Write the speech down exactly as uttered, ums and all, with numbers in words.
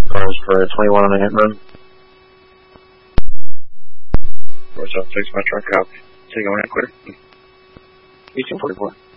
Cars for twenty-one on the hit run. Where's up? Fix my truck out. Take on that quitter. eighteen forty-four.